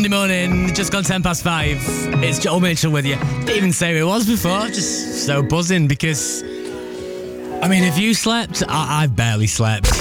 Monday morning, just gone 5:10. It's Joel Mitchell with you. Didn't even say who it was before, just so buzzing because, I mean, if you slept, I've barely slept.